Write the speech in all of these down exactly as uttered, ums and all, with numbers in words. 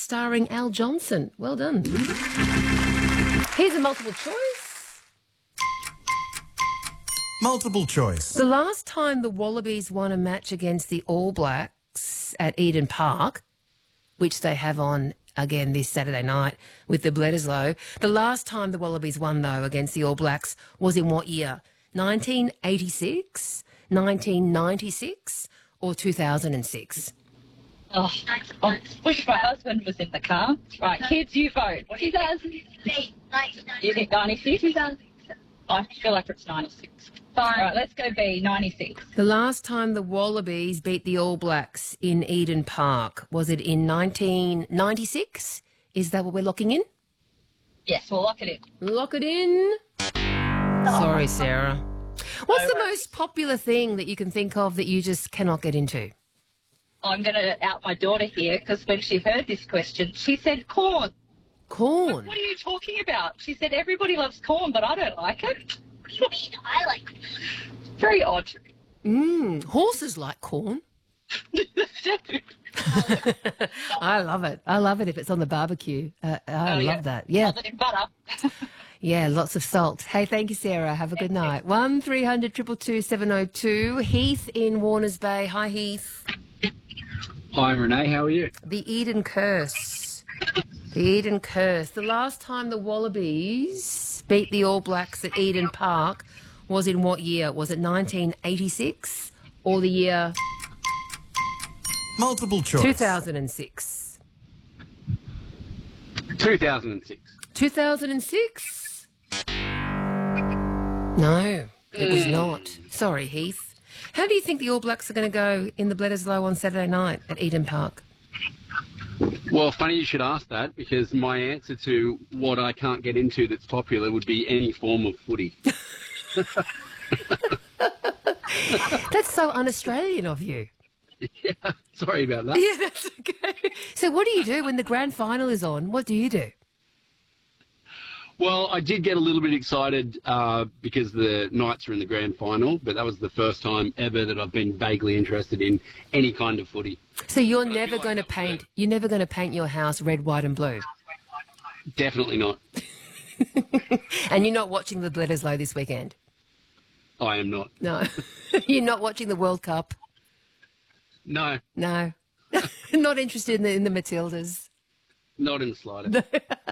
starring Al Johnson. Well done. Here's a multiple choice. Multiple choice. The last time the Wallabies won a match against the All Blacks at Eden Park, which they have on again this Saturday night with the Bledisloe, the last time the Wallabies won, though, against the All Blacks was in what year? nineteen eighty-six, nineteen ninety-six or two thousand six? Oh, I wish my husband was in the car. Right, kids, you vote. two thousand eight. You think ninety-six? I feel like it's ninety-six. Fine. All right, let's go B, ninety-six. The last time the Wallabies beat the All Blacks in Eden Park, was it in nineteen ninety-six? Is that what we're locking in? Yes, we'll lock it in. Lock it in. Sorry, Sarah. What's the most popular thing that you can think of that you just cannot get into? I'm going to out my daughter here because when she heard this question, she said corn. Corn? What are you talking about? She said everybody loves corn, but I don't like it. I like it. Very odd. Mmm, horses like corn. I love it. I love it if it's on the barbecue. Uh, I Oh, love yeah. that. Yeah. Other than butter. Yeah, lots of salt. Hey, thank you, Sarah. Have a good night. one three hundred two two two seven oh two. Heath in Warners Bay. Hi, Heath. Hi, Renee. How are you? The Eden Curse. The Eden Curse. The last time the Wallabies beat the All Blacks at Eden Park was in what year? Was it nineteen eighty-six or the year Multiple choice. two thousand six? two thousand six. two thousand six? No, it was not. Sorry, Heath. How do you think the All Blacks are going to go in the Bledisloe on Saturday night at Eden Park? Well, funny you should ask that because my answer to what I can't get into that's popular would be any form of footy. That's so un-Australian of you. Yeah, sorry about that. Yeah, that's okay. So what do you do when the grand final is on? What do you do? Well, I did get a little bit excited uh, because the Knights are in the grand final, but that was the first time ever that I've been vaguely interested in any kind of footy. So you're never going to paint, you're never going to paint your house red, white and blue? Definitely not. And you're not watching the Bledisloe this weekend? I am not. No. You're not watching the World Cup? No, No. Not interested in the, in the Matildas? not in the slightest.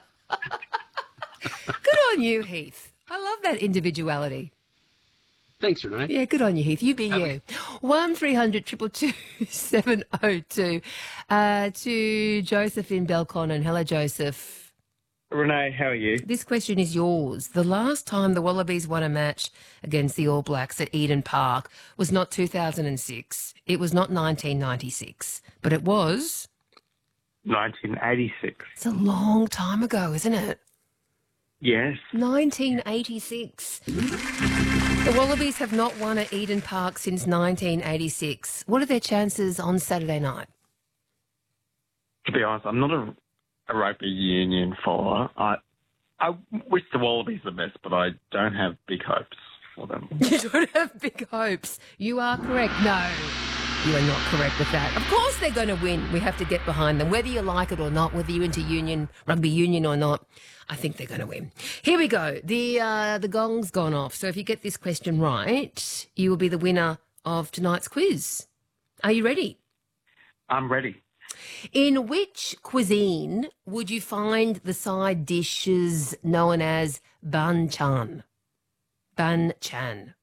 Good on you, Heath. I love that individuality. Thanks, Renee. Yeah, good on you, Heath. You be you. one three hundred two two two seven oh two. Uh, to Joseph in Belconnen. Hello, Joseph. Renee, how are you? This question is yours. The last time the Wallabies won a match against the All Blacks at Eden Park was not two thousand six. It was not nineteen ninety-six, but it was... nineteen eighty-six. It's a long time ago, isn't it? Yes. nineteen eighty-six. The Wallabies have not won at Eden Park since nineteen eighty-six. What are their chances on Saturday night? To be honest, I'm not a, a rugby union follower. I I wish the Wallabies the best, but I don't have big hopes for them. You don't have big hopes. You are correct. No, you are not correct with that. Of course they're going to win. We have to get behind them. Whether you like it or not, whether you're into union, rugby union or not, I think they're going to win. Here we go. The uh, the gong's gone off. So if you get this question right, you will be the winner of tonight's quiz. Are you ready? I'm ready. In which cuisine would you find the side dishes known as banchan? Banchan.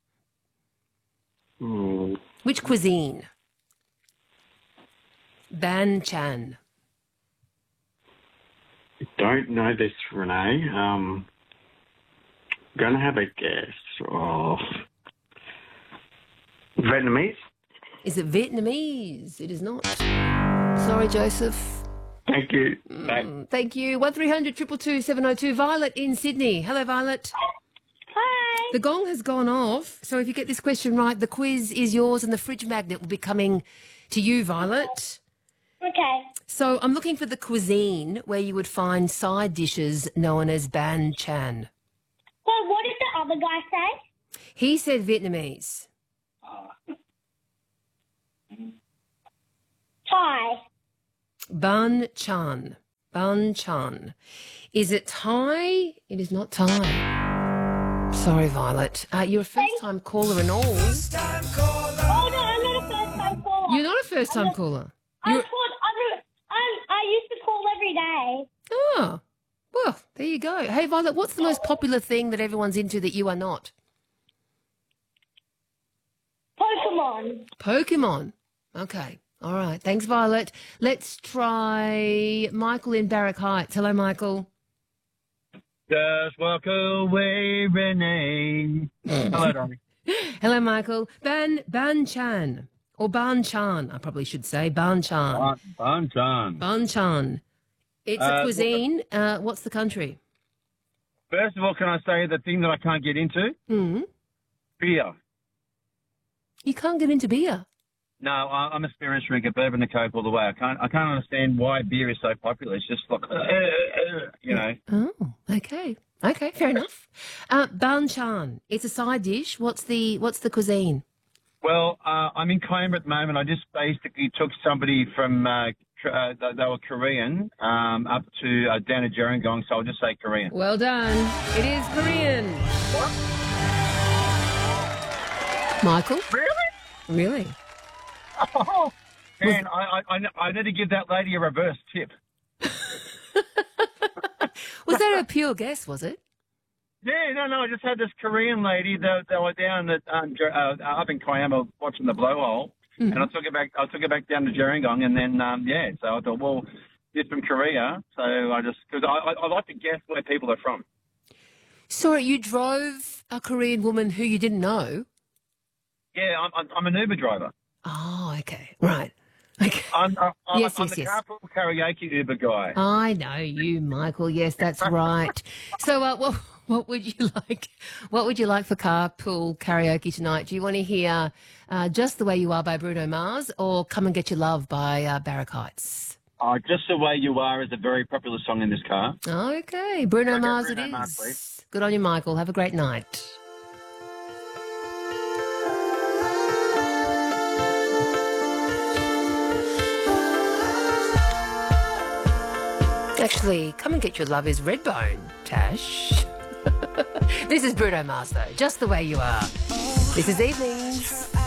Hmm. Which cuisine? Banchan. I don't know this, Renee. Um, I'm going to have a guess of Vietnamese. Is it Vietnamese? It is not. Sorry, Joseph. Thank you. Mm, thank you. one three hundred two two two seven oh two. Violet in Sydney. Hello, Violet. Hi. The gong has gone off, so if you get this question right, the quiz is yours and the fridge magnet will be coming to you, Violet. Okay. So I'm looking for the cuisine where you would find side dishes known as banchan. Well, what did the other guy say? He said Vietnamese. Thai. Banchan. Banchan. Is it Thai? It is not Thai. Sorry, Violet. Uh, you're a first-time caller and all. Oh, no, I'm not a first-time caller. You're not a first-time caller. I You're... called, I'm, I'm, I used to call every day. Oh, well, there you go. Hey, Violet, what's the most popular thing that everyone's into that you are not? Pokemon. Pokemon. Okay. All right. Thanks, Violet. Let's try Michael in Barrack Heights. Hello, Michael. Just walk away, Renee. Hello, darling. Hello, Michael. Ban Banchan. Or Banchan, I probably should say. Banchan. Banchan. Banchan. It's a Uh, cuisine. Uh, what's the country? First of all, can I say the thing that I can't get into? Mm. Beer. You can't get into beer. No, I, I'm a spirits drinker, bourbon and coke all the way. I can't. I can't understand why beer is so popular. It's just like, you know. Oh, okay. Okay, fair enough. Uh, Banchan. It's a side dish. What's the What's the cuisine? Well, uh, I'm in Coimbra at the moment. I just basically took somebody from, uh, uh, they were Korean, um, up to uh, down to Gerringong, so I'll just say Korean. Well done. It is Korean. What? Michael? Really? Really? Oh, man, I, I, I need to give that lady a reverse tip. Was that a pure guess, was it? Yeah, no, no. I just had this Korean lady that they were down at um, Jer- uh, up in Kiama watching the blowhole, Mm-hmm. and I took it back. I took it back down to Gerringong, and then um, yeah. So I thought, well, it's from Korea, so I just because I, I, I like to guess where people are from. Sorry, you drove a Korean woman who you didn't know? Yeah, I'm, I'm, I'm an Uber driver. Oh, okay. Right. Okay. I'm, I'm, Yes, I'm yes, the yes. carpool karaoke Uber guy. I know you, Michael. Yes, that's right. So, uh, what what would you like? What would you like for carpool karaoke tonight? Do you want to hear uh, "Just the Way You Are" by Bruno Mars, or "Come and Get Your Love" by uh, Barrack Heights? Uh, Just the Way You Are is a very popular song in this car. Okay, Bruno Okay, Mars Bruno it is. Mars, please. Good on you, Michael. Have a great night. Actually, Come and Get Your Love is Redbone, Tash. This is Bruno Mars, though. Just the Way You Are. This is Evenings.